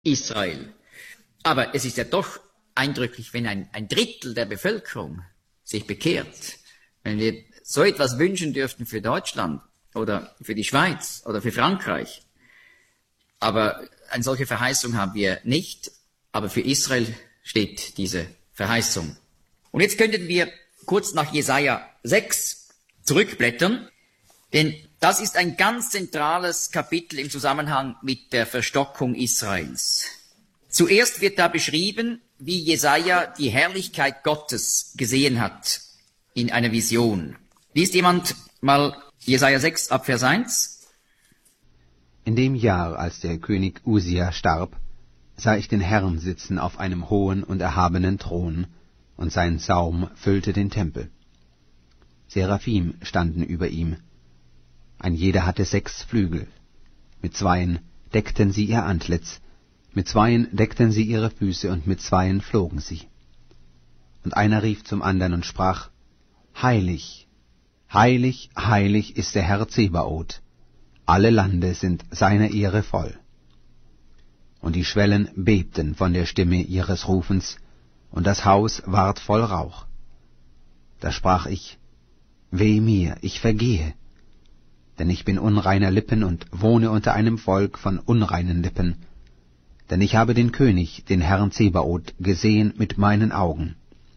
Israel. Aber es ist ja doch eindrücklich, wenn ein Drittel der Bevölkerung sich bekehrt. Wenn wir so etwas wünschen dürften für Deutschland oder für die Schweiz oder für Frankreich. Aber eine solche Verheißung haben wir nicht. Aber für Israel steht diese Verheißung. Und jetzt könnten wir kurz nach Jesaja 6 zurückblättern, denn das ist ein ganz zentrales Kapitel im Zusammenhang mit der Verstockung Israels. Zuerst wird da beschrieben, wie Jesaja die Herrlichkeit Gottes gesehen hat in einer Vision. Liest jemand mal Jesaja 6 ab Vers 1? In dem Jahr, als der König Usia starb, sah ich den Herrn sitzen auf einem hohen und erhabenen Thron, und sein Saum füllte den Tempel. Seraphim standen über ihm. Ein jeder hatte 6 Flügel. Mit 2 deckten sie ihr Antlitz, mit 2 deckten sie ihre Füße, und mit 2 flogen sie. Und einer rief zum andern und sprach: Heilig, heilig, heilig ist der Herr Zebaoth. Alle Lande sind seiner Ehre voll. Und die Schwellen bebten von der Stimme ihres Rufens, und das Haus ward voll Rauch. Da sprach ich: Weh mir, ich vergehe, denn ich bin unreiner Lippen und wohne unter einem Volk von unreinen Lippen, denn ich habe den König, den Herrn Zebaoth, gesehen mit meinen Augen.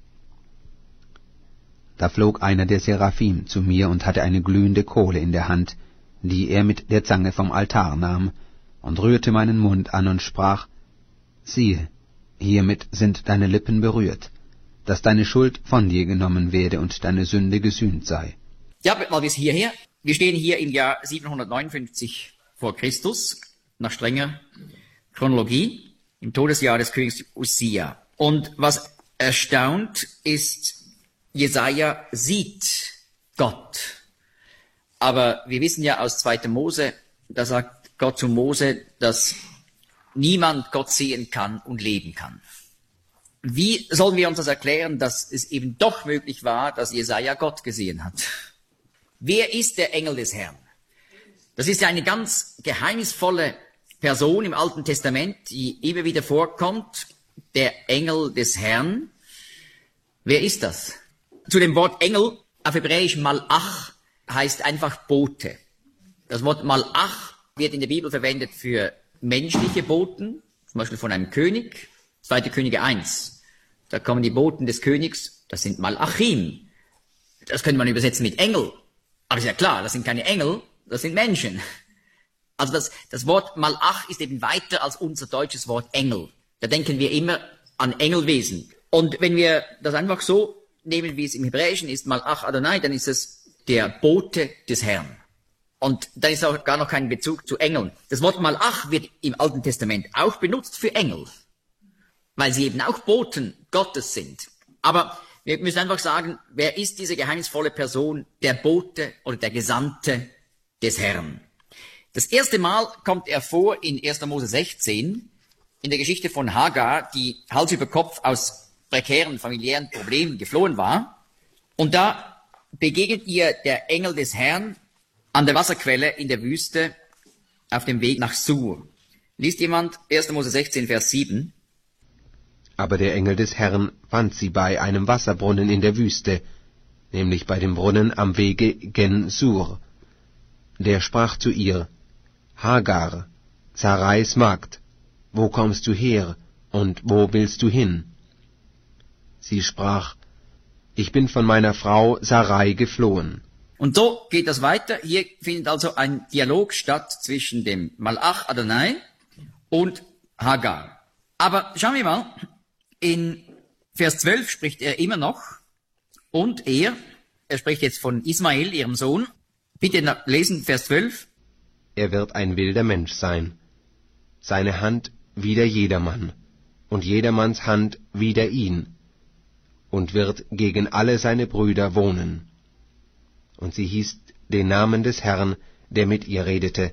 Da flog einer der Seraphim zu mir und hatte eine glühende Kohle in der Hand, die er mit der Zange vom Altar nahm, und rührte meinen Mund an und sprach: Siehe, hiermit sind deine Lippen berührt, dass deine Schuld von dir genommen werde und deine Sünde gesühnt sei. Ja, mal bis hierher. Wir stehen hier im Jahr 759 vor Christus, nach strenger Chronologie, im Todesjahr des Königs Usia. Und was erstaunt ist, Jesaja sieht Gott. Aber wir wissen ja aus 2. Mose, da sagt Gott zu Mose, dass niemand Gott sehen kann und leben kann. Wie sollen wir uns das erklären, dass es eben doch möglich war, dass Jesaja Gott gesehen hat? Wer ist der Engel des Herrn? Das ist ja eine ganz geheimnisvolle Person im Alten Testament, die immer wieder vorkommt. Der Engel des Herrn. Wer ist das? Zu dem Wort Engel, auf Hebräisch Malach, heißt einfach Bote. Das Wort Malach wird in der Bibel verwendet für menschliche Boten, zum Beispiel von einem König. 2. Könige 1. Da kommen die Boten des Königs, das sind Malachim. Das könnte man übersetzen mit Engel. Aber ist ja klar, das sind keine Engel, das sind Menschen. Also das Wort Malach ist eben weiter als unser deutsches Wort Engel. Da denken wir immer an Engelwesen. Und wenn wir das einfach so nehmen, wie es im Hebräischen ist, Malach Adonai, dann ist es der Bote des Herrn. Und da ist auch gar noch kein Bezug zu Engeln. Das Wort Malach wird im Alten Testament auch benutzt für Engel, weil sie eben auch Boten Gottes sind. Aber wir müssen einfach sagen, wer ist diese geheimnisvolle Person, der Bote oder der Gesandte des Herrn? Das erste Mal kommt er vor in 1. Mose 16, in der Geschichte von Hagar, die Hals über Kopf aus prekären familiären Problemen geflohen war. Und da begegnet ihr der Engel des Herrn an der Wasserquelle in der Wüste auf dem Weg nach Sur. Liest jemand 1. Mose 16, Vers 7? Aber der Engel des Herrn fand sie bei einem Wasserbrunnen in der Wüste, nämlich bei dem Brunnen am Wege gen Sur. Der sprach zu ihr: Hagar, Sarais Magd, wo kommst du her und wo willst du hin? Sie sprach: Ich bin von meiner Frau Sarai geflohen. Und so geht das weiter. Hier findet also ein Dialog statt zwischen dem Malach Adonai und Hagar. Aber schauen wir mal, in Vers 12 spricht er immer noch und er spricht jetzt von Ismael, ihrem Sohn. Bitte lesen, Vers 12. Er wird ein wilder Mensch sein, seine Hand wider jedermann, und jedermanns Hand wider ihn, und wird gegen alle seine Brüder wohnen. Und sie hieß den Namen des Herrn, der mit ihr redete: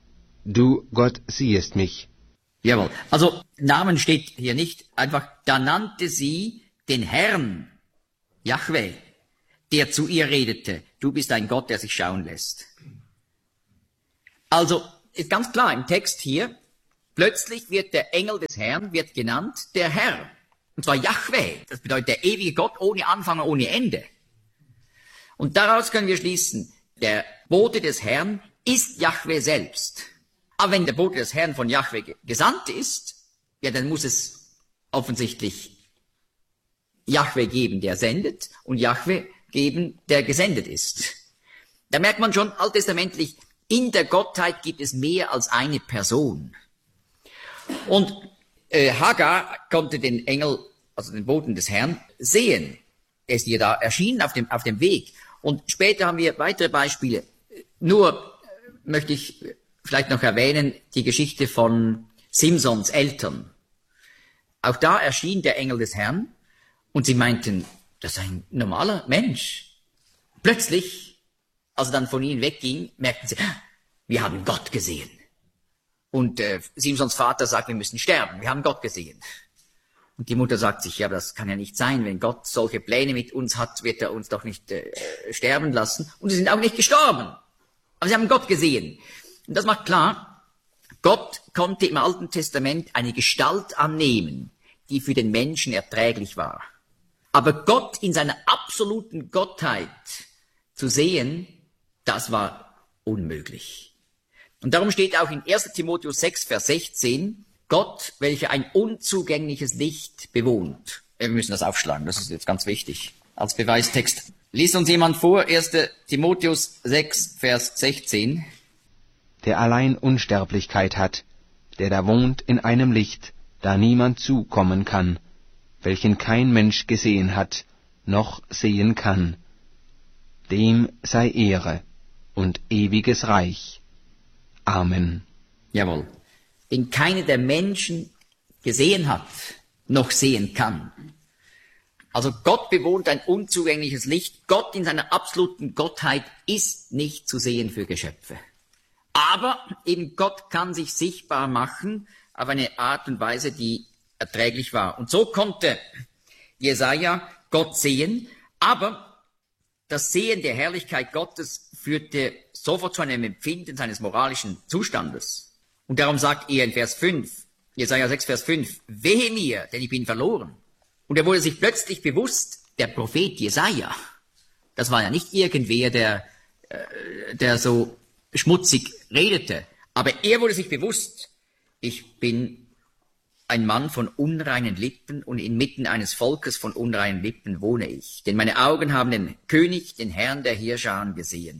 Du, Gott, siehest mich. Jawohl, also Namen steht hier nicht, einfach, da nannte sie den Herrn, Jahwe, der zu ihr redete: Du bist ein Gott, der sich schauen lässt. Also ist ganz klar im Text hier, Plötzlich wird der Engel des Herrn wird genannt der Herr. Und zwar Jahwe. Das bedeutet der ewige Gott ohne Anfang und ohne Ende. Und daraus können wir schließen, der Bote des Herrn ist Jahwe selbst. Aber wenn der Bote des Herrn von Jahwe gesandt ist, ja, dann muss es offensichtlich Jahwe geben, der sendet, und Jahwe geben, der gesendet ist. Da merkt man schon, alttestamentlich, in der Gottheit gibt es mehr als eine Person. Und Hagar konnte den Engel, also den Boten des Herrn, sehen. Er ist ihr da erschienen auf dem Weg. Und später haben wir weitere Beispiele. Nur möchte ich vielleicht noch erwähnen, die Geschichte von Simsons Eltern. Auch da erschien der Engel des Herrn und sie meinten, das ist ein normaler Mensch. Plötzlich, als er dann von ihnen wegging, merkten sie, wir haben Gott gesehen. Und Simsons Vater sagt, wir müssen sterben, wir haben Gott gesehen. Und die Mutter sagt sich, ja, aber das kann ja nicht sein, wenn Gott solche Pläne mit uns hat, wird er uns doch nicht sterben lassen. Und sie sind auch nicht gestorben, aber sie haben Gott gesehen. Und das macht klar, Gott konnte im Alten Testament eine Gestalt annehmen, die für den Menschen erträglich war. Aber Gott in seiner absoluten Gottheit zu sehen, das war unmöglich. Und darum steht auch in 1. Timotheus 6, Vers 16, Gott, welcher ein unzugängliches Licht bewohnt. Wir müssen das aufschlagen, das ist jetzt ganz wichtig, als Beweistext. Liest uns jemand vor, 1. Timotheus 6, Vers 16. Der allein Unsterblichkeit hat, der da wohnt in einem Licht, da niemand zukommen kann, welchen kein Mensch gesehen hat, noch sehen kann. Dem sei Ehre und ewiges Reich. Amen. Jawohl. Den keine der Menschen gesehen hat, noch sehen kann. Also Gott bewohnt ein unzugängliches Licht. Gott in seiner absoluten Gottheit ist nicht zu sehen für Geschöpfe. Aber eben Gott kann sich sichtbar machen auf eine Art und Weise, die erträglich war. Und so konnte Jesaja Gott sehen, aber das Sehen der Herrlichkeit Gottes führte sofort zu einem Empfinden seines moralischen Zustandes. Und darum sagt er in Vers 5, Jesaja 6, Vers 5, wehe mir, denn ich bin verloren. Und er wurde sich plötzlich bewusst, der Prophet Jesaja, das war ja nicht irgendwer, der so schmutzig redete, aber er wurde sich bewusst, ich bin ein Mann von unreinen Lippen und inmitten eines Volkes von unreinen Lippen wohne ich. Denn meine Augen haben den König, den Herrn der Heerscharen gesehen.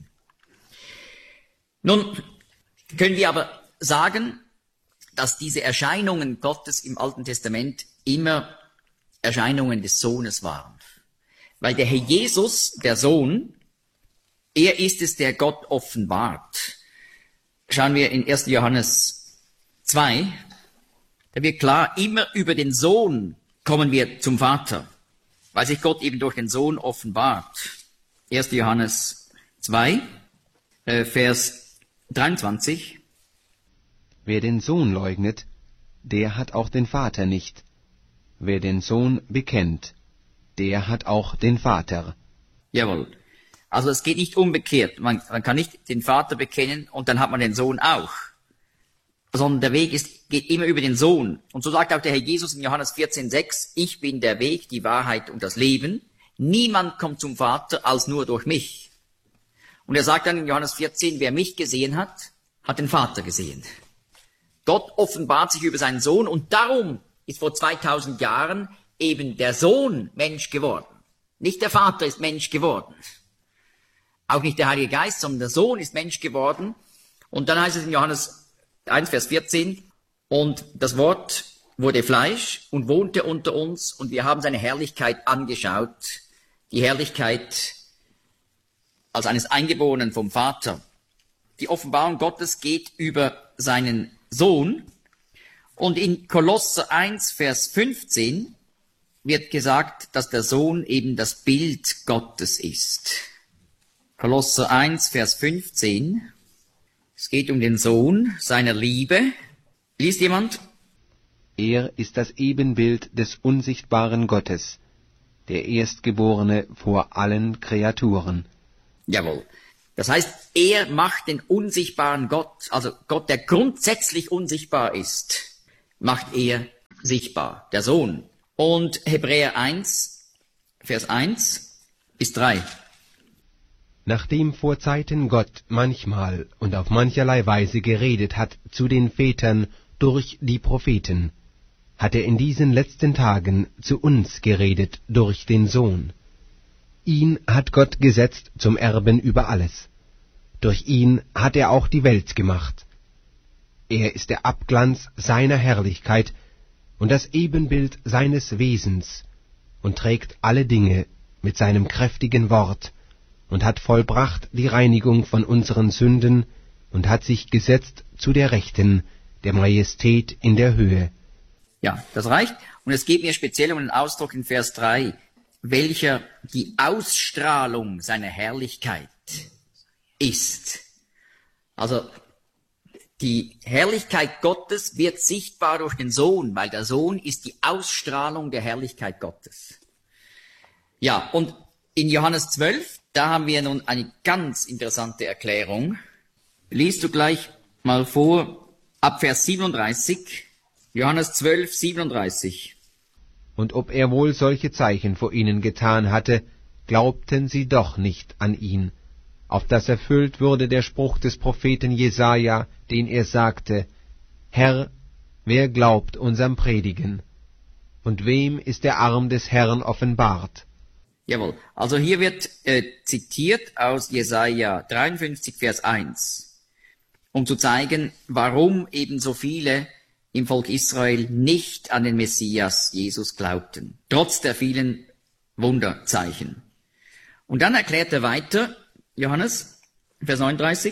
Nun können wir aber sagen, dass diese Erscheinungen Gottes im Alten Testament immer Erscheinungen des Sohnes waren. Weil der Herr Jesus, der Sohn, er ist es, der Gott offenbart. Schauen wir in 1. Johannes 2, da wird klar, immer über den Sohn kommen wir zum Vater, weil sich Gott eben durch den Sohn offenbart. 1. Johannes 2, Vers 23. Wer den Sohn leugnet, der hat auch den Vater nicht. Wer den Sohn bekennt, der hat auch den Vater. Jawohl. Also es geht nicht umgekehrt. Man kann nicht den Vater bekennen und dann hat man den Sohn auch. Sondern der Weg geht immer über den Sohn. Und so sagt auch der Herr Jesus in Johannes 14,6, ich bin der Weg, die Wahrheit und das Leben. Niemand kommt zum Vater als nur durch mich. Und er sagt dann in Johannes 14, wer mich gesehen hat, hat den Vater gesehen. Gott offenbart sich über seinen Sohn und darum ist vor 2000 Jahren eben der Sohn Mensch geworden. Nicht der Vater ist Mensch geworden. Auch nicht der Heilige Geist, sondern der Sohn ist Mensch geworden. Und dann heißt es in Johannes 1, Vers 14, und das Wort wurde Fleisch und wohnte unter uns und wir haben seine Herrlichkeit angeschaut, die Herrlichkeit als eines Eingeborenen vom Vater. Die Offenbarung Gottes geht über seinen Sohn und in Kolosser 1, Vers 15 wird gesagt, dass der Sohn eben das Bild Gottes ist. Kolosser 1, Vers 15. Es geht um den Sohn seiner Liebe. Liest jemand? Er ist das Ebenbild des unsichtbaren Gottes, der Erstgeborene vor allen Kreaturen. Jawohl. Das heißt, er macht den unsichtbaren Gott, also Gott, der grundsätzlich unsichtbar ist, macht er sichtbar, der Sohn. Und Hebräer 1, Vers 1 bis 3. Nachdem vor Zeiten Gott manchmal und auf mancherlei Weise geredet hat zu den Vätern durch die Propheten, hat er in diesen letzten Tagen zu uns geredet durch den Sohn. Ihn hat Gott gesetzt zum Erben über alles. Durch ihn hat er auch die Welt gemacht. Er ist der Abglanz seiner Herrlichkeit und das Ebenbild seines Wesens und trägt alle Dinge mit seinem kräftigen Wort und hat vollbracht die Reinigung von unseren Sünden und hat sich gesetzt zu der Rechten der Majestät in der Höhe. Ja, das reicht. Und es geht mir speziell um den Ausdruck in Vers 3, welcher die Ausstrahlung seiner Herrlichkeit ist. Also die Herrlichkeit Gottes wird sichtbar durch den Sohn, weil der Sohn ist die Ausstrahlung der Herrlichkeit Gottes. Ja, und in Johannes 12, da haben wir nun eine ganz interessante Erklärung. Liest du gleich mal vor, ab Vers 37, Johannes 12, 37. Und ob er wohl solche Zeichen vor ihnen getan hatte, glaubten sie doch nicht an ihn, auf dass erfüllt würde der Spruch des Propheten Jesaja, den er sagte: Herr, wer glaubt unserem Predigen? Und wem ist der Arm des Herrn offenbart? Jawohl, also hier wird zitiert aus Jesaja 53, Vers 1, um zu zeigen, warum eben so viele im Volk Israel nicht an den Messias Jesus glaubten, trotz der vielen Wunderzeichen. Und dann erklärt er weiter, Johannes, Vers 39.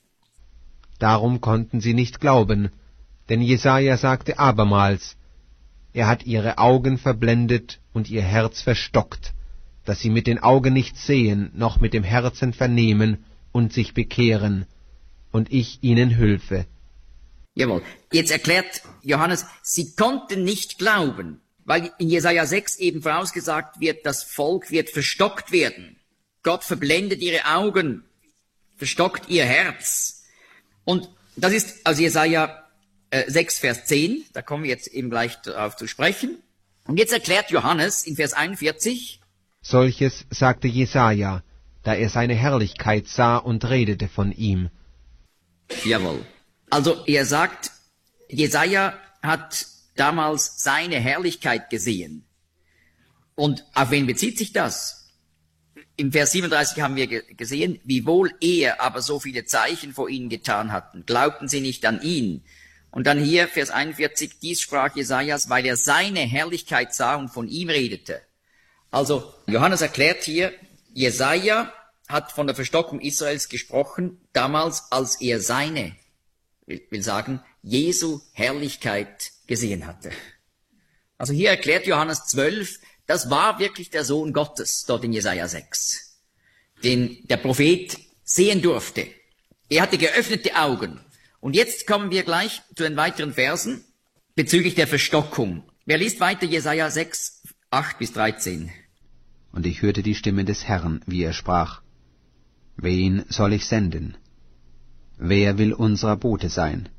Darum konnten sie nicht glauben, denn Jesaja sagte abermals: Er hat ihre Augen verblendet und ihr Herz verstockt, dass sie mit den Augen nicht sehen, noch mit dem Herzen vernehmen und sich bekehren, und ich ihnen hülfe. Jawohl. Jetzt erklärt Johannes, sie konnten nicht glauben, weil in Jesaja 6 eben vorausgesagt wird, das Volk wird verstockt werden. Gott verblendet ihre Augen, verstockt ihr Herz. Und das ist aus Jesaja 6, Vers 10, da kommen wir jetzt eben gleich darauf zu sprechen. Und jetzt erklärt Johannes in Vers 41, Solches sagte Jesaja, da er seine Herrlichkeit sah und redete von ihm. Jawohl. Also er sagt, Jesaja hat damals seine Herrlichkeit gesehen. Und auf wen bezieht sich das? Im Vers 37 haben wir gesehen, wiewohl er aber so viele Zeichen vor ihnen getan hatten, glaubten sie nicht an ihn. Und dann hier, Vers 41, dies sprach Jesajas, weil er seine Herrlichkeit sah und von ihm redete. Also Johannes erklärt hier, Jesaja hat von der Verstockung Israels gesprochen, damals als er seine, will sagen, Jesu Herrlichkeit gesehen hatte. Also hier erklärt Johannes 12, das war wirklich der Sohn Gottes, dort in Jesaja 6, den der Prophet sehen durfte. Er hatte geöffnete Augen. Und jetzt kommen wir gleich zu den weiteren Versen bezüglich der Verstockung. Wer liest weiter Jesaja 6, 8 bis 13? Und ich hörte die Stimme des Herrn, wie er sprach: Wen soll ich senden? Wer will unser Bote sein?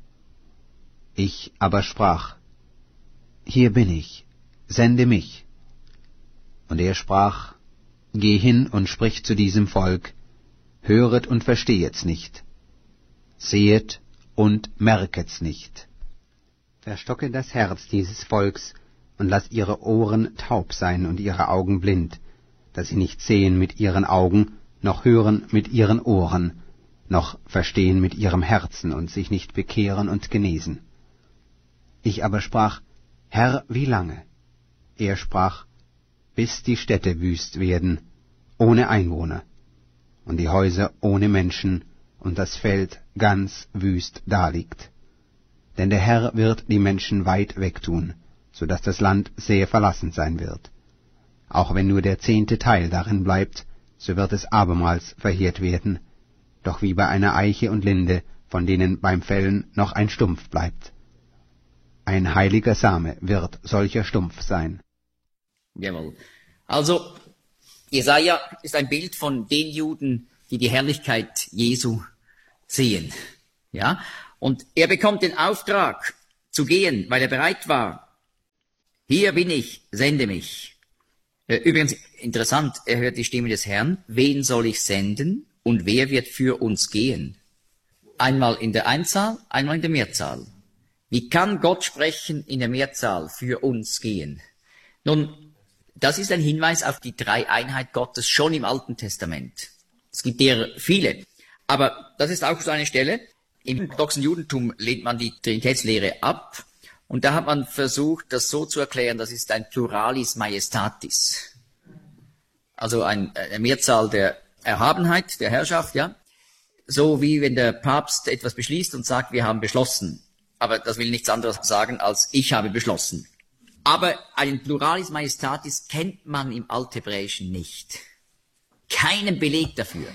Ich aber sprach: Hier bin ich, sende mich. Und er sprach: Geh hin und sprich zu diesem Volk, höret und verstehet's nicht, sehet und merket's nicht. Verstocke das Herz dieses Volks und lass ihre Ohren taub sein und ihre Augen blind, dass sie nicht sehen mit ihren Augen, noch hören mit ihren Ohren, noch verstehen mit ihrem Herzen und sich nicht bekehren und genesen. Ich aber sprach: Herr, wie lange? Er sprach: Bis die Städte wüst werden, ohne Einwohner, und die Häuser ohne Menschen, und das Feld ganz wüst daliegt. Denn der Herr wird die Menschen weit wegtun, so dass das Land sehr verlassen sein wird. Auch wenn nur der 10. Teil darin bleibt, so wird es abermals verheert werden, doch wie bei einer Eiche und Linde, von denen beim Fällen noch ein Stumpf bleibt. Ein heiliger Same wird solcher Stumpf sein. Jawohl. Also, Jesaja ist ein Bild von den Juden, die die Herrlichkeit Jesu sehen. Ja? Und er bekommt den Auftrag zu gehen, weil er bereit war. Hier bin ich, sende mich. Übrigens interessant, er hört die Stimme des Herrn. Wen soll ich senden und wer wird für uns gehen? Einmal in der Einzahl, einmal in der Mehrzahl. Wie kann Gott sprechen in der Mehrzahl für uns gehen? Nun, das ist ein Hinweis auf die Dreieinheit Gottes schon im Alten Testament. Es gibt der viele. Aber das ist auch so eine Stelle. Im orthodoxen Judentum lehnt man die Trinitätslehre ab. Und da hat man versucht, das so zu erklären, das ist ein Pluralis Majestatis. Also eine Mehrzahl der Erhabenheit, der Herrschaft, ja. So wie wenn der Papst etwas beschließt und sagt, wir haben beschlossen. Aber das will nichts anderes sagen als ich habe beschlossen. Aber einen Pluralis Majestatis kennt man im Althebräischen nicht. Keinen Beleg dafür.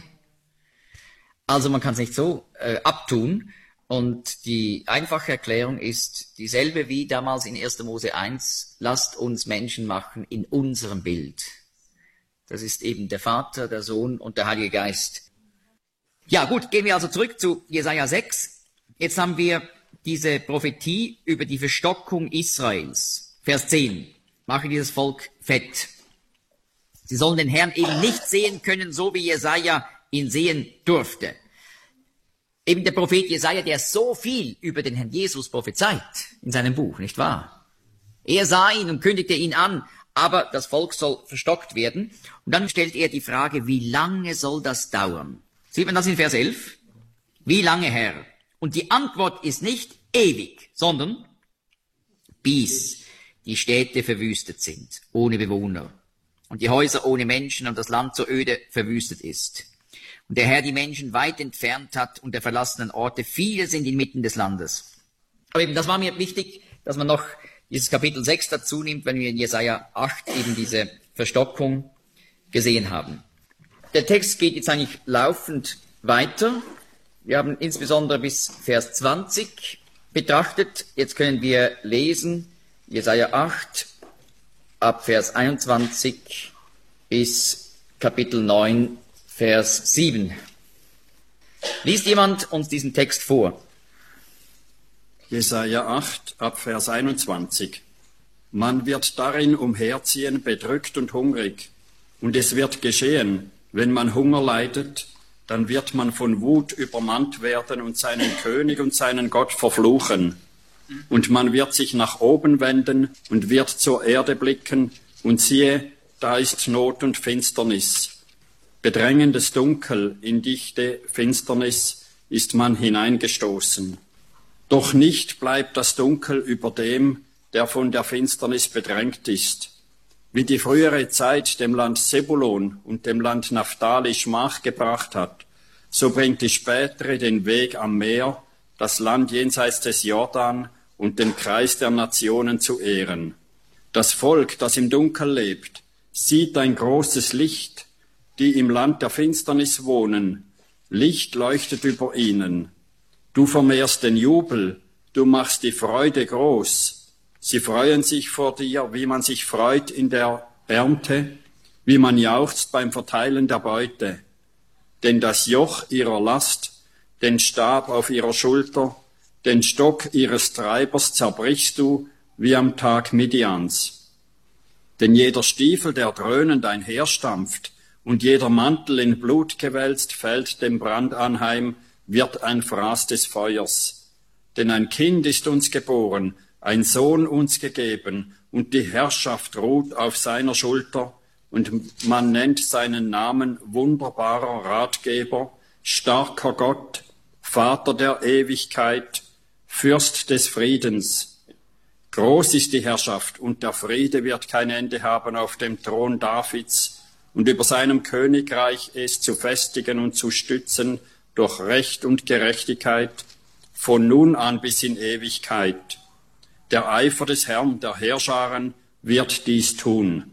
Also man kann es nicht so abtun. Und die einfache Erklärung ist dieselbe wie damals in 1. Mose 1. Lasst uns Menschen machen in unserem Bild. Das ist eben der Vater, der Sohn und der Heilige Geist. Ja gut, gehen wir also zurück zu Jesaja 6. Jetzt haben wir diese Prophetie über die Verstockung Israels. Vers 10. Mache dieses Volk fett. Sie sollen den Herrn eben nicht sehen können, so wie Jesaja ihn sehen durfte. Eben der Prophet Jesaja, der so viel über den Herrn Jesus prophezeit in seinem Buch, nicht wahr? Er sah ihn und kündigte ihn an, aber das Volk soll verstockt werden. Und dann stellt er die Frage, wie lange soll das dauern? Sieht man das in Vers 11? Wie lange, Herr? Und die Antwort ist nicht ewig, sondern bis die Städte verwüstet sind, ohne Bewohner, und die Häuser ohne Menschen und das Land so öde verwüstet ist. Und der Herr die Menschen weit entfernt hat und der verlassenen Orte, viele sind inmitten des Landes. Aber eben, das war mir wichtig, dass man noch dieses Kapitel 6 dazu nimmt, wenn wir in Jesaja 8 eben diese Verstockung gesehen haben. Der Text geht jetzt eigentlich laufend weiter. Wir haben insbesondere bis Vers 20 betrachtet. Jetzt können wir lesen Jesaja 8 ab Vers 21 bis Kapitel 9, Vers 7. Liest jemand uns diesen Text vor? Jesaja 8 ab Vers 21. Man wird darin umherziehen, bedrückt und hungrig. Und es wird geschehen, wenn man Hunger leidet, dann wird man von Wut übermannt werden und seinen König und seinen Gott verfluchen. Und man wird sich nach oben wenden und wird zur Erde blicken, und siehe, da ist Not und Finsternis. Bedrängendes Dunkel, in dichte Finsternis ist man hineingestoßen. Doch nicht bleibt das Dunkel über dem, der von der Finsternis bedrängt ist. Wie die frühere Zeit dem Land Sebulon und dem Land Naphtali Schmach gebracht hat, so bringt die spätere den Weg am Meer, das Land jenseits des Jordan und den Kreis der Nationen zu ehren. Das Volk, das im Dunkel lebt, sieht ein großes Licht, die im Land der Finsternis wohnen. Licht leuchtet über ihnen. Du vermehrst den Jubel, du machst die Freude groß. Sie freuen sich vor dir, wie man sich freut in der Ernte, wie man jauchzt beim Verteilen der Beute. Denn das Joch ihrer Last, den Stab auf ihrer Schulter, den Stock ihres Treibers zerbrichst du, wie am Tag Midians. Denn jeder Stiefel, der dröhnend einherstampft, und jeder Mantel in Blut gewälzt, fällt dem Brand anheim, wird ein Fraß des Feuers. Denn ein Kind ist uns geboren, ein Sohn uns gegeben, und die Herrschaft ruht auf seiner Schulter, und man nennt seinen Namen wunderbarer Ratgeber, starker Gott, Vater der Ewigkeit, Fürst des Friedens. Groß ist die Herrschaft, und der Friede wird kein Ende haben auf dem Thron Davids, und über seinem Königreich es zu festigen und zu stützen durch Recht und Gerechtigkeit, von nun an bis in Ewigkeit. Der Eifer des Herrn, der Heerscharen, wird dies tun.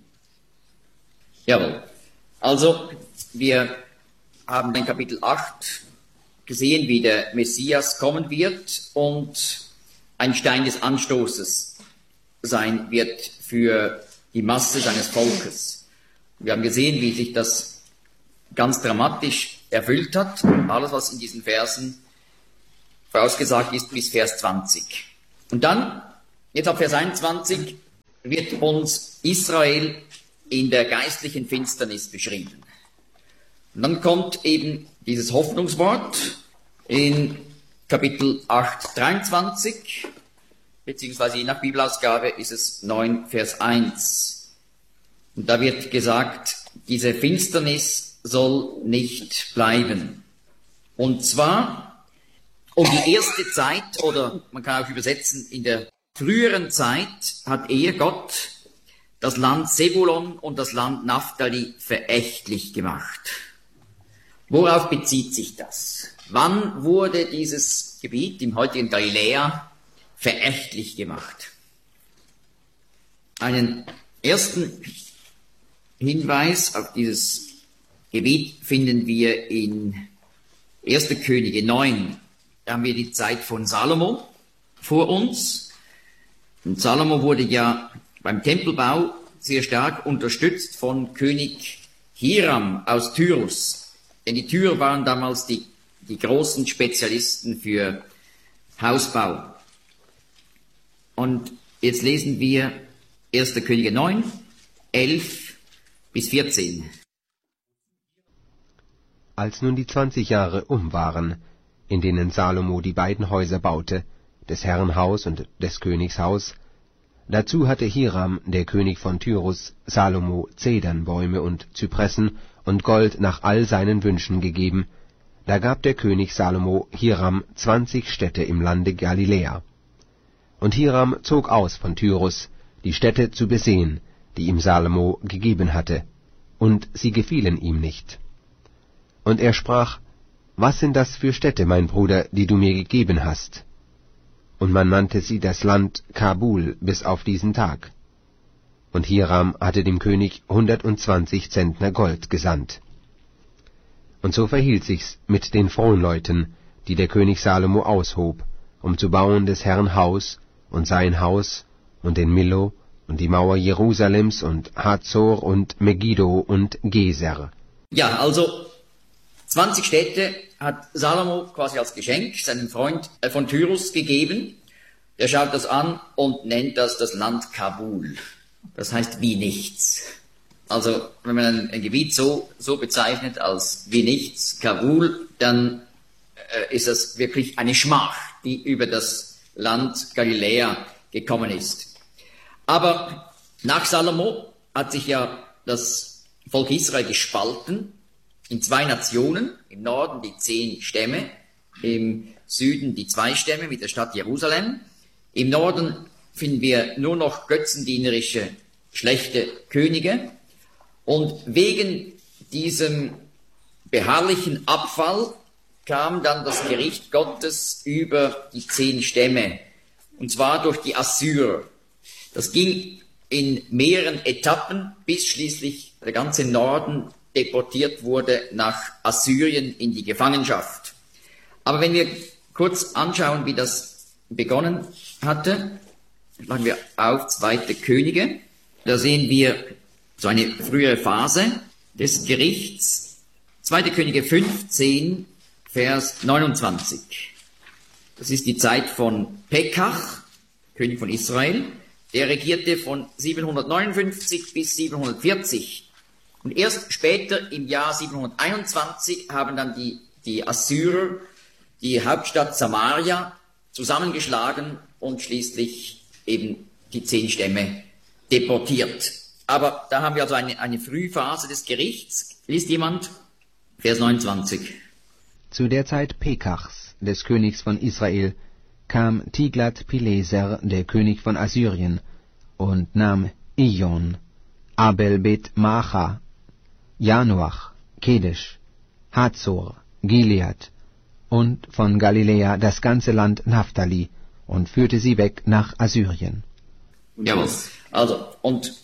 Jawohl. Also, wir haben in Kapitel 8 gesehen, wie der Messias kommen wird und ein Stein des Anstoßes sein wird für die Masse seines Volkes. Wir haben gesehen, wie sich das ganz dramatisch erfüllt hat. Alles, was in diesen Versen vorausgesagt ist, bis Vers 20. Und dann, jetzt ab Vers 21, wird uns Israel in der geistlichen Finsternis beschrieben. Und dann kommt eben dieses Hoffnungswort in Kapitel 8, 23, beziehungsweise je nach Bibelausgabe ist es 9, Vers 1. Und da wird gesagt, diese Finsternis soll nicht bleiben. Und zwar um die erste Zeit, oder man kann auch übersetzen, in der früheren Zeit hat Gott das Land Sebulon und das Land Naphtali verächtlich gemacht. Worauf bezieht sich das? Wann wurde dieses Gebiet im heutigen Galiläa verächtlich gemacht? Einen ersten Hinweis auf dieses Gebiet finden wir in 1. Könige 9. Da haben wir die Zeit von Salomo vor uns. Und Salomo wurde ja beim Tempelbau sehr stark unterstützt von König Hiram aus Tyrus. Denn die Tyrer waren damals die großen Spezialisten für Hausbau. Und jetzt lesen wir 1. Könige 9, 11 bis 14. Als nun die 20 Jahre waren, in denen Salomo die beiden Häuser baute, des Herrn Haus und des Königs Haus, dazu hatte Hiram, der König von Tyrus, Salomo Zedernbäume und Zypressen und Gold nach all seinen Wünschen gegeben, da gab der König Salomo Hiram 20 Städte im Lande Galiläa. Und Hiram zog aus von Tyrus, die Städte zu besehen, die ihm Salomo gegeben hatte, und sie gefielen ihm nicht. Und er sprach, »Was sind das für Städte, mein Bruder, die du mir gegeben hast?« Und man nannte sie das Land Kabul bis auf diesen Tag. Und Hiram hatte dem König 120 Zentner Gold gesandt. Und so verhielt sich's mit den Fronleuten, die der König Salomo aushob, um zu bauen des Herrn Haus und sein Haus und den Millo und die Mauer Jerusalems und Hazor und Megiddo und Geser. Ja, also 20 Städte hat Salomo quasi als Geschenk seinem Freund von Tyrus gegeben. Der schaut das an und nennt das Land Kabul. Das heißt wie nichts. Also wenn man ein Gebiet so bezeichnet als wie nichts, Kabul, dann ist das wirklich eine Schmach, die über das Land Galiläa gekommen ist. Aber nach Salomo hat sich ja das Volk Israel gespalten in 2 Nationen, im Norden die 10 Stämme, im Süden die 2 Stämme mit der Stadt Jerusalem. Im Norden finden wir nur noch götzendienerische, schlechte Könige. Und wegen diesem beharrlichen Abfall kam dann das Gericht Gottes über die 10 Stämme, und zwar durch die Assyrer. Das ging in mehreren Etappen, bis schließlich der ganze Norden deportiert wurde nach Assyrien in die Gefangenschaft. Aber wenn wir kurz anschauen, wie das begonnen hatte, schlagen wir auf 2. Könige. Da sehen wir so eine frühere Phase des Gerichts. 2. Könige 15, Vers 29. Das ist die Zeit von Pekach, König von Israel. Der regierte von 759 bis 740. Und erst später, im Jahr 721, haben dann die Assyrer die Hauptstadt Samaria zusammengeschlagen und schließlich eben die 10 Stämme deportiert. Aber da haben wir also eine Frühphase des Gerichts. Liest jemand? Vers 29. Zu der Zeit Pekachs, des Königs von Israel, kam Tiglat-Pileser, der König von Assyrien, und nahm Ijon, Abel-Bet-Maacha, Janoach, Kedesh, Hazor, Gilead und von Galiläa das ganze Land Naphtali und führte sie weg nach Assyrien. Jawohl. Also, und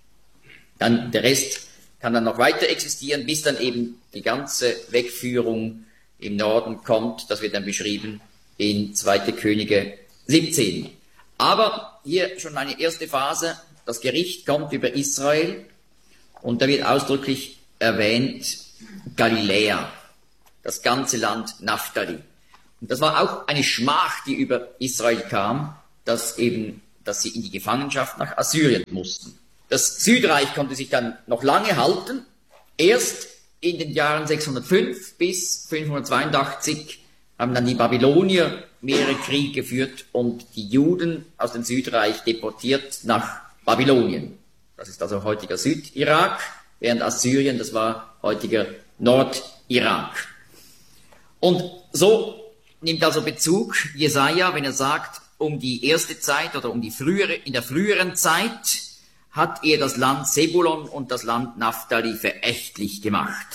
dann der Rest kann dann noch weiter existieren, bis dann eben die ganze Wegführung im Norden kommt. Das wird dann beschrieben in 2. Könige 17. Aber hier schon eine erste Phase. Das Gericht kommt über Israel und da wird ausdrücklich erwähnt Galiläa. das ganze Land Naphtali. Und das war auch eine Schmach, die über Israel kam, dass sie in die Gefangenschaft nach Assyrien mussten. Das Südreich konnte sich dann noch lange halten. Erst in den Jahren 605 bis 582 haben dann die Babylonier mehrere Kriege geführt und die Juden aus dem Südreich deportiert nach Babylonien. Das ist also heutiger Südirak, während Assyrien, das war heutiger Nordirak. Und so nimmt also Bezug Jesaja, wenn er sagt, um die erste Zeit oder in der früheren Zeit hat er das Land Sebulon und das Land Naphtali verächtlich gemacht.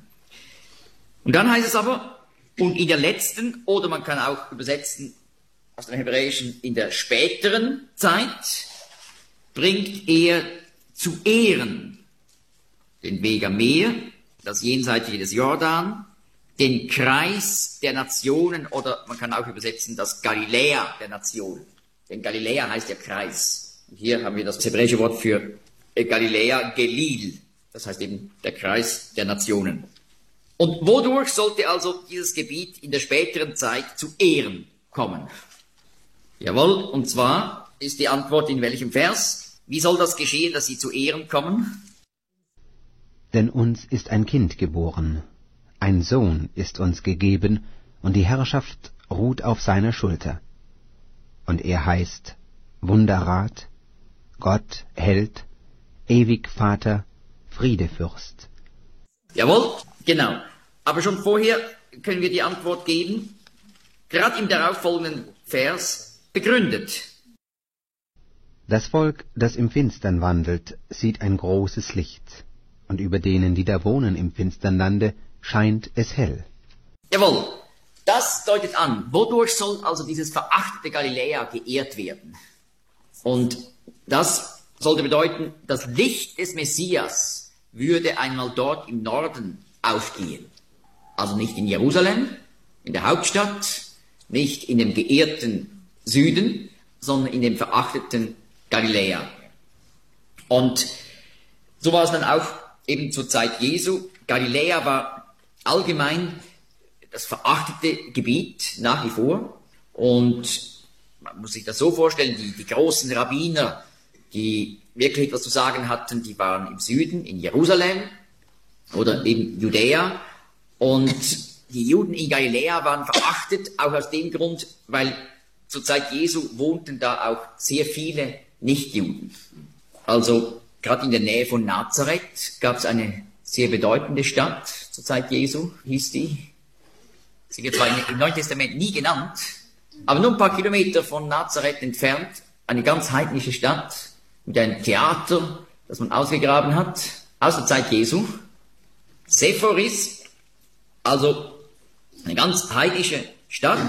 Und dann heißt es aber, und in der letzten, oder man kann auch übersetzen aus dem Hebräischen, in der späteren Zeit, bringt er zu Ehren den Weg am Meer, das Jenseitige des Jordan, den Kreis der Nationen, oder man kann auch übersetzen, das Galiläa der Nationen. Denn Galiläa heißt ja Kreis. Und hier haben wir das hebräische Wort für Galiläa, Gelil. Das heißt eben der Kreis der Nationen. Und wodurch sollte also dieses Gebiet in der späteren Zeit zu Ehren kommen? Jawohl, und zwar ist die Antwort in welchem Vers? Wie soll das geschehen, dass sie zu Ehren kommen? Denn uns ist ein Kind geboren, ein Sohn ist uns gegeben, und die Herrschaft ruht auf seiner Schulter. Und er heißt Wunderrat, Gott, Held, ewig Vater, Friedefürst. Jawohl, genau. Aber schon vorher können wir die Antwort geben, gerade im darauffolgenden Vers begründet. Das Volk, das im Finstern wandelt, sieht ein großes Licht, und über denen, die da wohnen im finstern Lande, scheint es hell. Jawohl, das deutet an, wodurch soll also dieses verachtete Galiläa geehrt werden? Und das sollte bedeuten, das Licht des Messias würde einmal dort im Norden aufgehen. Also nicht in Jerusalem, in der Hauptstadt, nicht in dem geehrten Süden, sondern in dem verachteten Galiläa. Und so war es dann auch eben zur Zeit Jesu. Galiläa war allgemein das verachtete Gebiet nach wie vor. Und man muss sich das so vorstellen, die großen Rabbiner, die wirklich etwas zu sagen hatten, die waren im Süden, in Jerusalem oder in Judäa. Und die Juden in Galiläa waren verachtet, auch aus dem Grund, weil zur Zeit Jesu wohnten da auch sehr viele Nichtjuden. Also gerade in der Nähe von Nazareth gab es eine sehr bedeutende Stadt zur Zeit Jesu, hieß die. Sie wird zwar im Neuen Testament nie genannt, aber nur ein paar Kilometer von Nazareth entfernt, eine ganz heidnische Stadt mit einem Theater, das man ausgegraben hat, aus der Zeit Jesu. Sephoris, also eine ganz heidnische Stadt.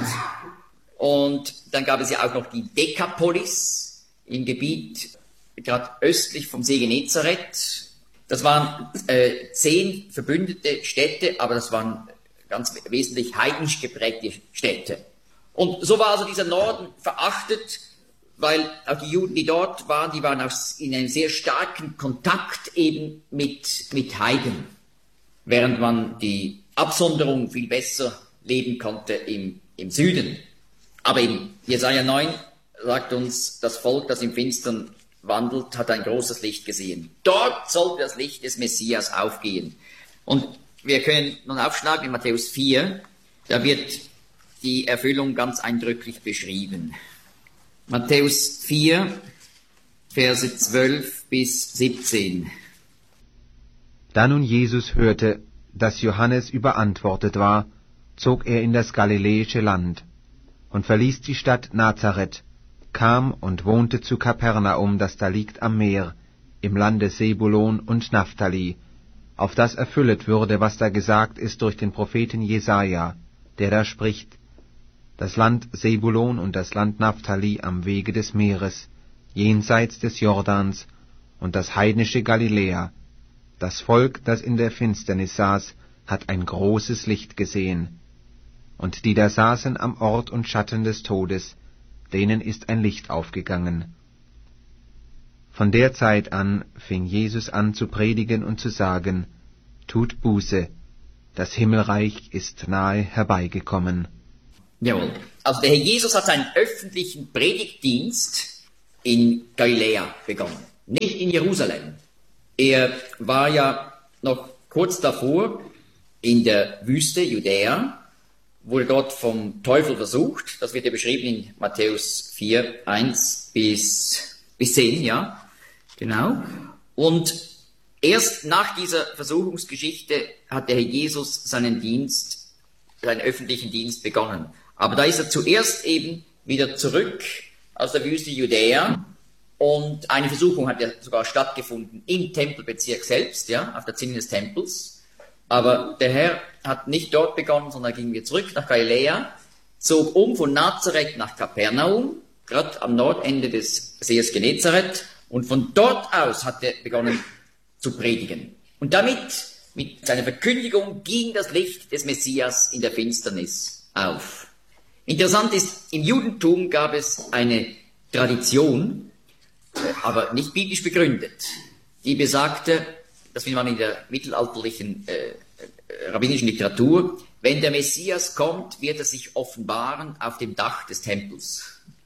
Und dann gab es ja auch noch die Dekapolis im Gebiet, gerade östlich vom See Genezareth. Das waren 10 verbündete Städte, aber das waren ganz wesentlich heidnisch geprägte Städte. Und so war also dieser Norden verachtet, weil auch die Juden, die dort waren, die waren in einem sehr starken Kontakt eben mit Heiden, während man die Absonderung viel besser leben konnte im Süden. Aber eben Jesaja 9 sagt uns, das Volk, das im Finstern wandelt, hat ein großes Licht gesehen. Dort sollte das Licht des Messias aufgehen. Und wir können nun aufschlagen in Matthäus 4, da wird die Erfüllung ganz eindrücklich beschrieben. Matthäus 4, Verse 12 bis 17. Da nun Jesus hörte, dass Johannes überantwortet war, zog er in das galiläische Land und verließ die Stadt Nazareth, kam und wohnte zu Kapernaum, das da liegt am Meer, im Lande Sebulon und Naphtali, auf das erfüllet würde, was da gesagt ist durch den Propheten Jesaja, der da spricht: Das Land Sebulon und das Land Naphtali am Wege des Meeres, jenseits des Jordans, und das heidnische Galiläa. Das Volk, das in der Finsternis saß, hat ein großes Licht gesehen. Und die da saßen am Ort und Schatten des Todes, denen ist ein Licht aufgegangen. Von der Zeit an fing Jesus an zu predigen und zu sagen: Tut Buße, das Himmelreich ist nahe herbeigekommen. Jawohl. Also der Herr Jesus hat seinen öffentlichen Predigtdienst in Galiläa begonnen, nicht in Jerusalem. Er war ja noch kurz davor in der Wüste Judäa, wurde dort vom Teufel versucht. Das wird ja beschrieben in Matthäus 4, 1 bis 10, ja, genau. Und erst nach dieser Versuchungsgeschichte hat der Herr Jesus seinen öffentlichen Dienst begonnen. Aber da ist er zuerst eben wieder zurück aus der Wüste Judäa und eine Versuchung hat ja sogar stattgefunden im Tempelbezirk selbst, ja, auf der Zinne des Tempels. Aber der Herr hat nicht dort begonnen, sondern ging wieder zurück nach Galiläa, zog um von Nazareth nach Kapernaum, gerade am Nordende des Sees Genezareth, und von dort aus hat er begonnen zu predigen. Und mit seiner Verkündigung, ging das Licht des Messias in der Finsternis auf. Interessant ist, im Judentum gab es eine Tradition, aber nicht biblisch begründet, die besagte, das findet man in der mittelalterlichen rabbinischen Literatur, wenn der Messias kommt, wird er sich offenbaren auf dem Dach des Tempels.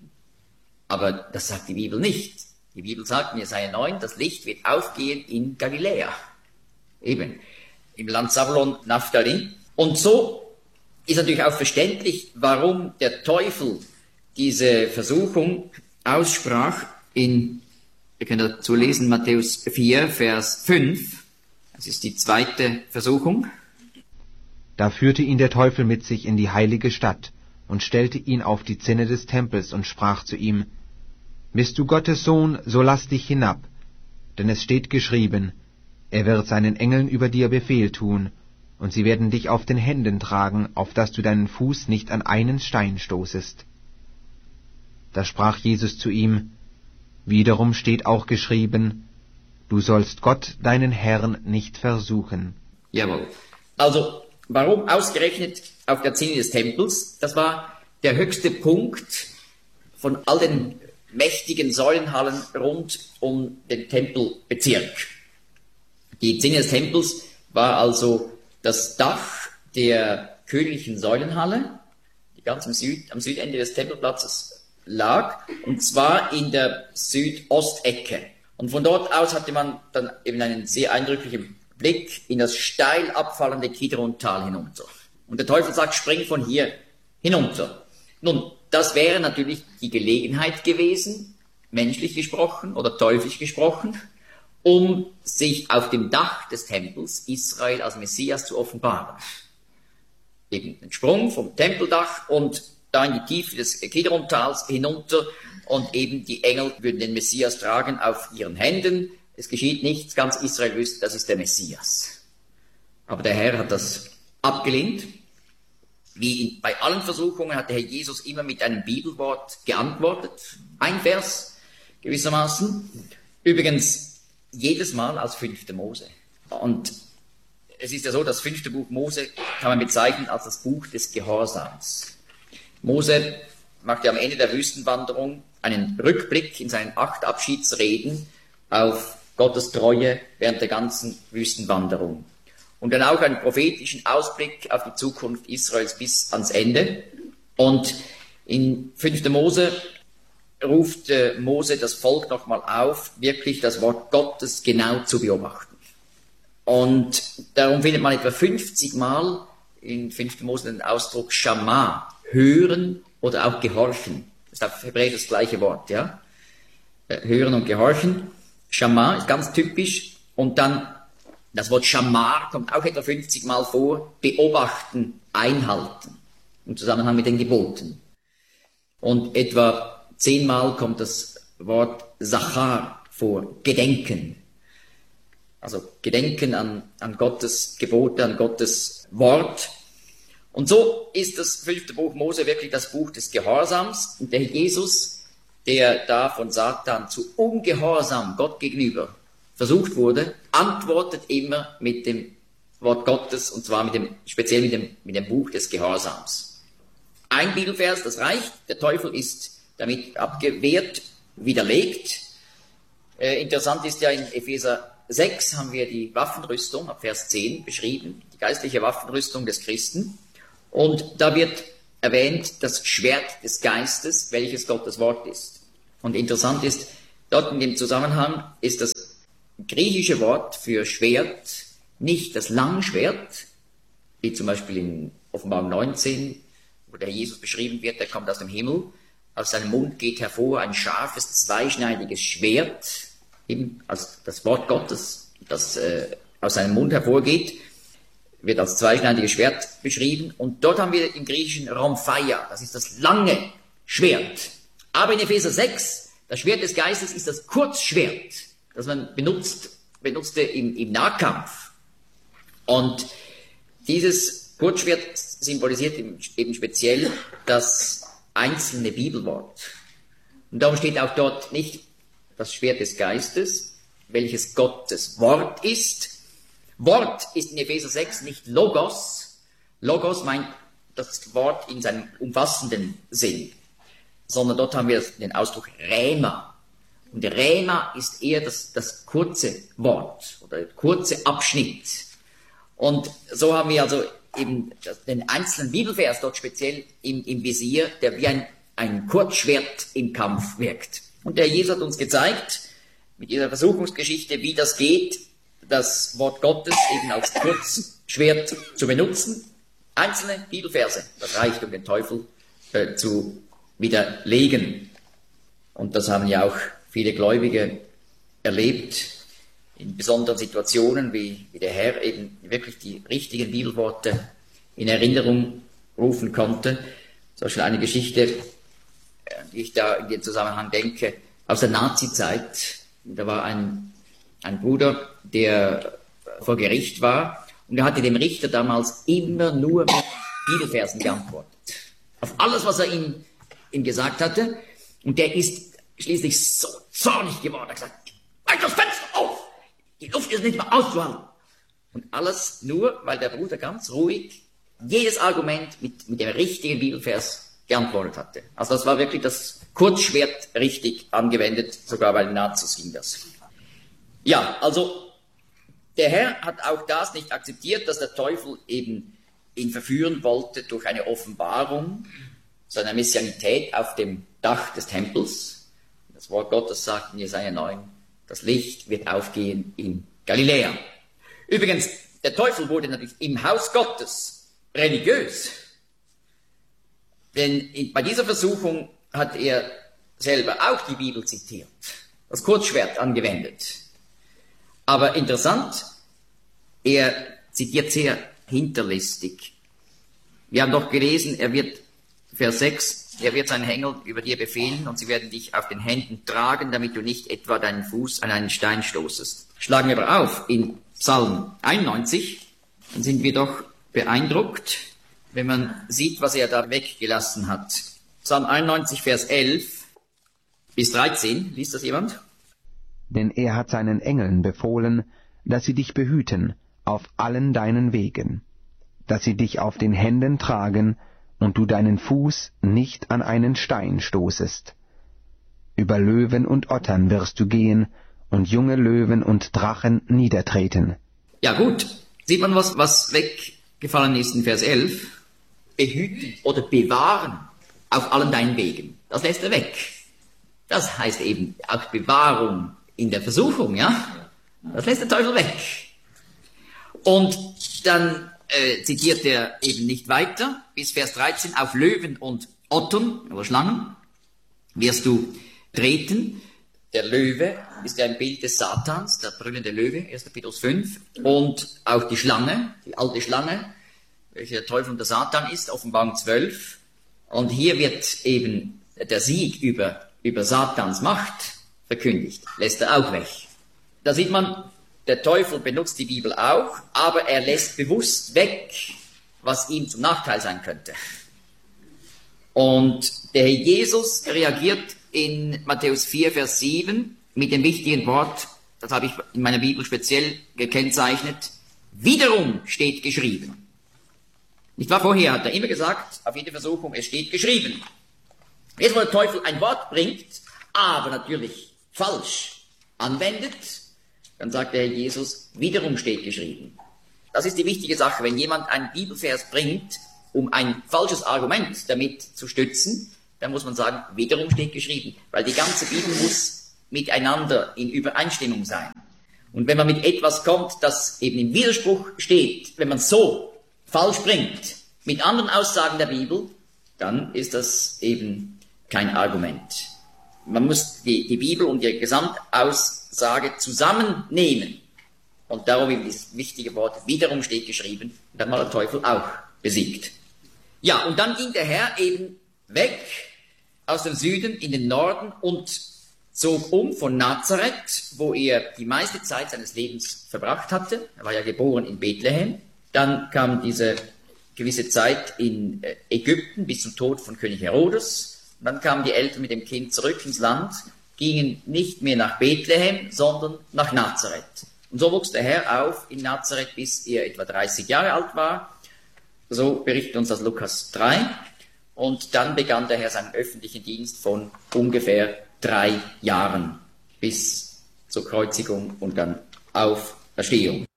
Aber das sagt die Bibel nicht. Die Bibel sagt in Jesaja 9, das Licht wird aufgehen in Galiläa. Eben, im Land Zabulon, Naphtali. Und so ist natürlich auch verständlich, warum der Teufel diese Versuchung aussprach wir können dazu lesen, Matthäus 4, Vers 5. Das ist die zweite Versuchung. Da führte ihn der Teufel mit sich in die heilige Stadt und stellte ihn auf die Zinne des Tempels und sprach zu ihm, Bist du Gottes Sohn, so lass dich hinab, denn es steht geschrieben, er wird seinen Engeln über dir Befehl tun, und sie werden dich auf den Händen tragen, auf dass du deinen Fuß nicht an einen Stein stoßest. Da sprach Jesus zu ihm, Wiederum steht auch geschrieben, du sollst Gott, deinen Herrn, nicht versuchen. Jawohl. Also, warum ausgerechnet auf der Zinne des Tempels? Das war der höchste Punkt von all den mächtigen Säulenhallen rund um den Tempelbezirk. Die Zinne des Tempels war also das Dach der königlichen Säulenhalle, die ganz am Südende des Tempelplatzes lag, und zwar in der Südostecke. Und von dort aus hatte man dann eben einen sehr eindrücklichen Blick in das steil abfallende Kidron-Tal hinunter. Und der Teufel sagt, spring von hier hinunter. Nun, das wäre natürlich die Gelegenheit gewesen, menschlich gesprochen oder teuflisch gesprochen, um sich auf dem Dach des Tempels Israel als Messias zu offenbaren. Eben ein Sprung vom Tempeldach und da in die Tiefe des Kidron-Tals hinunter, und eben die Engel würden den Messias tragen auf ihren Händen. Es geschieht nichts, ganz Israel wüsste, das ist der Messias. Aber der Herr hat das abgelehnt. Wie bei allen Versuchungen hat der Herr Jesus immer mit einem Bibelwort geantwortet. Ein Vers gewissermaßen. Übrigens jedes Mal aus 5. Mose. Und es ist ja so, das 5. Buch Mose kann man bezeichnen als das Buch des Gehorsams. Mose macht ja am Ende der Wüstenwanderung einen Rückblick in seinen 8 Abschiedsreden auf Gottes Treue während der ganzen Wüstenwanderung. Und dann auch einen prophetischen Ausblick auf die Zukunft Israels bis ans Ende. Und in 5. Mose ruft Mose das Volk nochmal auf, wirklich das Wort Gottes genau zu beobachten. Und darum findet man etwa 50 Mal in 5. Mose den Ausdruck Shama, hören oder auch gehorchen. Das ist auf Hebräisch das gleiche Wort, ja. Hören und gehorchen. Shama ist ganz typisch. Und dann das Wort Shamar kommt auch etwa 50 Mal vor. Beobachten, einhalten. Im Zusammenhang mit den Geboten. Und etwa 10 Mal kommt das Wort Zachar vor. Gedenken. Also Gedenken an Gottes Gebote, an Gottes Wort. Und so ist das 5. Buch Mose wirklich das Buch des Gehorsams. Und der Jesus, der da von Satan zu ungehorsam Gott gegenüber versucht wurde, antwortet immer mit dem Wort Gottes, und zwar speziell mit dem Buch des Gehorsams. Ein Bibelvers, das reicht. Der Teufel ist damit abgewehrt, widerlegt. Interessant ist ja in Epheser 6 haben wir die Waffenrüstung, ab Vers 10 beschrieben, die geistliche Waffenrüstung des Christen. Und da wird erwähnt das Schwert des Geistes, welches Gottes Wort ist. Und interessant ist, dort in dem Zusammenhang ist das griechische Wort für Schwert nicht das Langschwert, wie zum Beispiel in Offenbarung 19, wo der Jesus beschrieben wird, der kommt aus dem Himmel, aus seinem Mund geht hervor ein scharfes, zweischneidiges Schwert, eben als das Wort Gottes, das aus seinem Mund hervorgeht, wird als zweischneidiges Schwert beschrieben. Und dort haben wir im Griechischen Rhomphaia, das ist das lange Schwert. Aber in Epheser 6, das Schwert des Geistes ist das Kurzschwert, das man benutzte im Nahkampf. Und dieses Kurzschwert symbolisiert eben speziell das einzelne Bibelwort. Und darum steht auch dort nicht das Schwert des Geistes, welches Gottes Wort ist. Wort ist in Epheser 6 nicht Logos. Logos meint das Wort in seinem umfassenden Sinn, sondern dort haben wir den Ausdruck Rhema. Und der Rhema ist eher das kurze Wort oder der kurze Abschnitt. Und so haben wir also eben den einzelnen Bibelvers dort speziell im Visier, der wie ein Kurzschwert im Kampf wirkt. Und der Jesus hat uns gezeigt, mit dieser Versuchungsgeschichte, wie das geht, das Wort Gottes eben als Kurzschwert zu benutzen. Einzelne Bibelverse, das reicht, um den Teufel zu widerlegen. Und das haben ja auch viele Gläubige erlebt, in besonderen Situationen, wie der Herr eben wirklich die richtigen Bibelworte in Erinnerung rufen konnte. Zum Beispiel eine Geschichte, die ich da in dem Zusammenhang denke, aus der Nazi-Zeit. Da war ein Bruder, der vor Gericht war, und er hatte dem Richter damals immer nur mit Bibelversen geantwortet. Auf alles, was er ihm gesagt hatte. Und der ist schließlich so zornig geworden. Er hat gesagt, mach das Fenster auf! Die Luft ist nicht mehr auszuhalten. Und alles nur, weil der Bruder ganz ruhig jedes Argument mit dem richtigen Bibelvers geantwortet hatte. Also das war wirklich das Kurzschwert richtig angewendet, sogar bei den Nazis ging das. Ja, also der Herr hat auch das nicht akzeptiert, dass der Teufel eben ihn verführen wollte durch eine Offenbarung seiner Messianität auf dem Dach des Tempels. Das Wort Gottes sagt in Jesaja 9, das Licht wird aufgehen in Galiläa. Übrigens, der Teufel wurde natürlich im Haus Gottes religiös. Denn bei dieser Versuchung hat er selber auch die Bibel zitiert, das Kurzschwert angewendet. Aber interessant, er zitiert sehr hinterlistig. Wir haben doch gelesen, Vers 6, er wird seinen Engeln über dir befehlen und sie werden dich auf den Händen tragen, damit du nicht etwa deinen Fuß an einen Stein stoßest. Schlagen wir aber auf in Psalm 91, dann sind wir doch beeindruckt, wenn man sieht, was er da weggelassen hat. Psalm 91, Vers 11 bis 13, liest das jemand? Denn er hat seinen Engeln befohlen, dass sie dich behüten auf allen deinen Wegen, dass sie dich auf den Händen tragen und du deinen Fuß nicht an einen Stein stoßest. Über Löwen und Ottern wirst du gehen und junge Löwen und Drachen niedertreten. Ja gut, sieht man was weggefallen ist in Vers 11? Behüten oder bewahren auf allen deinen Wegen. Das lässt er weg. Das heißt eben auch Bewahrung in der Versuchung, ja? Das lässt der Teufel weg. Und dann zitiert er eben nicht weiter, bis Vers 13, auf Löwen und Ottern, oder Schlangen, wirst du treten. Der Löwe ist ja ein Bild des Satans, der brüllende Löwe, 1. Petrus 5. Und auch die Schlange, die alte Schlange, welche der Teufel und der Satan ist, Offenbarung 12. Und hier wird eben der Sieg über Satans Macht verkündigt, lässt er auch weg. Da sieht man, der Teufel benutzt die Bibel auch, aber er lässt bewusst weg, was ihm zum Nachteil sein könnte. Und der Herr Jesus reagiert in Matthäus 4, Vers 7 mit dem wichtigen Wort, das habe ich in meiner Bibel speziell gekennzeichnet, wiederum steht geschrieben. Nicht wahr? Vorher hat er immer gesagt, auf jede Versuchung, es steht geschrieben. Jetzt, wo der Teufel ein Wort bringt, aber natürlich falsch anwendet, dann sagt der Herr Jesus, wiederum steht geschrieben. Das ist die wichtige Sache. Wenn jemand einen Bibelvers bringt, um ein falsches Argument damit zu stützen, dann muss man sagen, wiederum steht geschrieben. Weil die ganze Bibel muss miteinander in Übereinstimmung sein. Und wenn man mit etwas kommt, das eben im Widerspruch steht, wenn man so falsch bringt mit anderen Aussagen der Bibel, dann ist das eben kein Argument. Man muss die Bibel und die Gesamtaussage zusammennehmen. Und darum eben das wichtige Wort, wiederum steht geschrieben, und dann war der Teufel auch besiegt. Ja, und dann ging der Herr eben weg aus dem Süden in den Norden und zog um von Nazareth, wo er die meiste Zeit seines Lebens verbracht hatte. Er war ja geboren in Bethlehem. Dann kam diese gewisse Zeit in Ägypten bis zum Tod von König Herodes. Und dann kamen die Eltern mit dem Kind zurück ins Land, gingen nicht mehr nach Bethlehem, sondern nach Nazareth. Und so wuchs der Herr auf in Nazareth, bis er etwa 30 Jahre alt war. So berichtet uns das Lukas 3. Und dann begann der Herr seinen öffentlichen Dienst von ungefähr 3 Jahren bis zur Kreuzigung und dann Auferstehung.